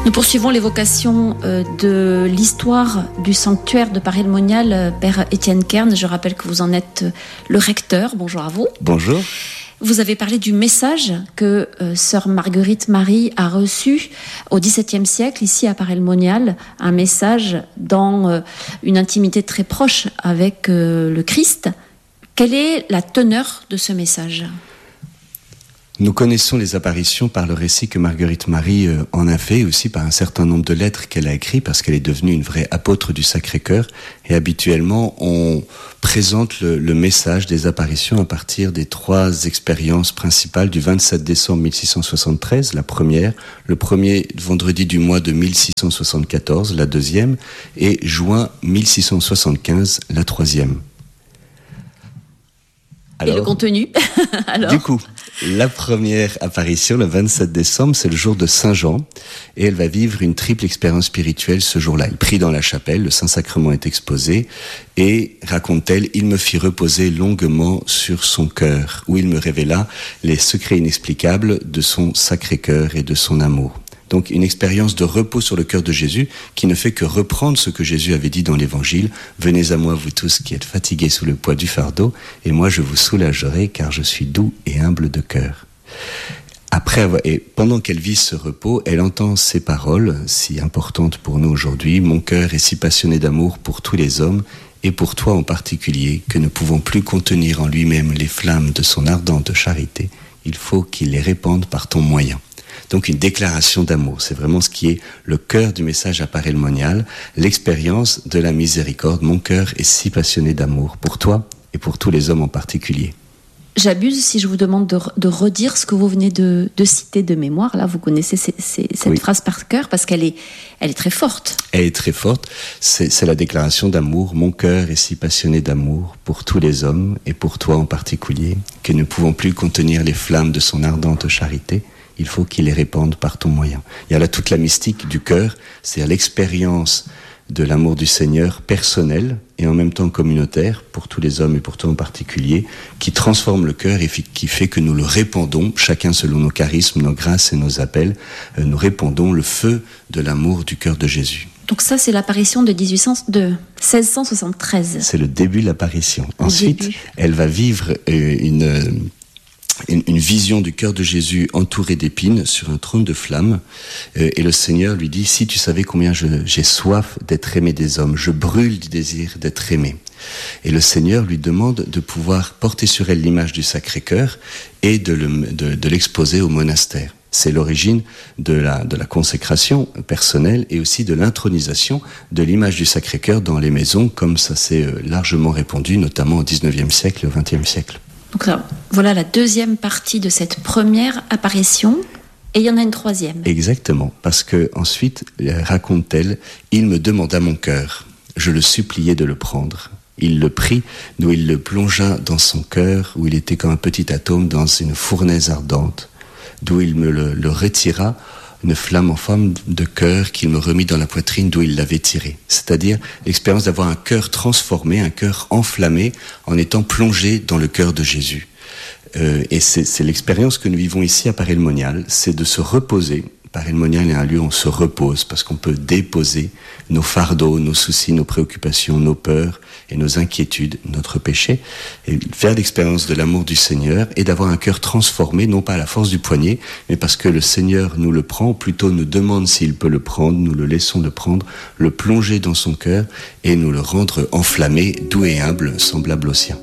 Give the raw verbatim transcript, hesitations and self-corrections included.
Nous poursuivons l'évocation euh, de l'histoire du sanctuaire de Paray-le-Monial, euh, Père Étienne Kern. Je rappelle que vous en êtes euh, le recteur. Bonjour à vous. Bonjour. Vous avez parlé du message que euh, sœur Marguerite Marie a reçu au dix-septième siècle, ici à Paray-le-Monial, un message dans euh, une intimité très proche avec euh, le Christ. Quelle est la teneur de ce message ? Nous connaissons les apparitions par le récit que Marguerite Marie euh, en a fait, aussi par un certain nombre de lettres qu'elle a écrites, parce qu'elle est devenue une vraie apôtre du Sacré-Cœur. Et habituellement, on présente le, le message des apparitions à partir des trois expériences principales du vingt-sept décembre mille six cent soixante-treize, la première, le premier vendredi du mois de mille six cent soixante-quatorze, la deuxième, et juin mille six cent soixante-quinze, la troisième. Alors, et le contenu alors Du coup, la première apparition, le vingt-sept décembre, c'est le jour de Saint-Jean, et elle va vivre une triple expérience spirituelle ce jour-là. Elle prie dans la chapelle, le Saint-Sacrement est exposé, et, raconte-t-elle, il me fit reposer longuement sur son cœur, où il me révéla les secrets inexplicables de son Sacré-Cœur et de son amour. Donc une expérience de repos sur le cœur de Jésus qui ne fait que reprendre ce que Jésus avait dit dans l'Évangile. « Venez à moi, vous tous qui êtes fatigués sous le poids du fardeau, et moi je vous soulagerai, car je suis doux et humble de cœur. » Après avoir, et pendant qu'elle vit ce repos, elle entend ces paroles si importantes pour nous aujourd'hui. « Mon cœur est si passionné d'amour pour tous les hommes, et pour toi en particulier, que ne pouvant plus contenir en lui-même les flammes de son ardente charité, il faut qu'il les répande par ton moyen. » Donc une déclaration d'amour, c'est vraiment ce qui est le cœur du message à Paray-le-Monial, l'expérience de la miséricorde. Mon cœur est si passionné d'amour pour toi et pour tous les hommes en particulier. J'abuse si je vous demande de, de redire ce que vous venez de, de citer de mémoire. Là, vous connaissez ces, ces, cette oui. phrase par cœur parce qu'elle est, elle est très forte. Elle est très forte. C'est, c'est la déclaration d'amour. Mon cœur est si passionné d'amour pour tous les hommes et pour toi en particulier, que ne pouvons plus contenir les flammes de son ardente charité. Il faut qu'il les répande par ton moyen. Il y a là toute la mystique du cœur, c'est l'expérience de l'amour du Seigneur personnel et en même temps communautaire pour tous les hommes et pour toi en particulier, qui transforme le cœur et qui fait que nous le répandons, chacun selon nos charismes, nos grâces et nos appels, euh, nous répandons le feu de l'amour du cœur de Jésus. Donc ça, c'est l'apparition de, dix-huit cents, de seize cent soixante-treize. C'est le début de l'apparition. Le Ensuite, début. Elle va vivre euh, une... Euh, Une, une vision du cœur de Jésus entouré d'épines sur un trône de flammes, euh, et le Seigneur lui dit « Si tu savais combien je, j'ai soif d'être aimé des hommes, je brûle du désir d'être aimé. » Et le Seigneur lui demande de pouvoir porter sur elle l'image du Sacré-Cœur et de, le, de, de l'exposer au monastère. C'est l'origine de la, de la consécration personnelle et aussi de l'intronisation de l'image du Sacré-Cœur dans les maisons, comme ça s'est largement répandu, notamment au dix-neuvième siècle et au vingtième siècle. Donc là, voilà la deuxième partie de cette première apparition, et il y en a une troisième. Exactement, parce que ensuite, raconte-t-elle, il me demanda mon cœur, je le suppliai de le prendre. Il le prit, d'où il le plongea dans son cœur, où il était comme un petit atome dans une fournaise ardente, d'où il me le, le retira, une flamme en forme de cœur qu'il me remit dans la poitrine d'où il l'avait tiré. C'est-à-dire l'expérience d'avoir un cœur transformé, un cœur enflammé, en étant plongé dans le cœur de Jésus. Euh, et c'est, c'est l'expérience que nous vivons ici à Paray-le-Monial, c'est de se reposer. Paray-le-Monial est un lieu où on se repose, parce qu'on peut déposer nos fardeaux, nos soucis, nos préoccupations, nos peurs et nos inquiétudes, notre péché, et faire l'expérience de l'amour du Seigneur et d'avoir un cœur transformé, non pas à la force du poignet, mais parce que le Seigneur nous le prend, plutôt nous demande s'il peut le prendre, nous le laissons le prendre, le plonger dans son cœur et nous le rendre enflammé, doux et humble, semblable au sien.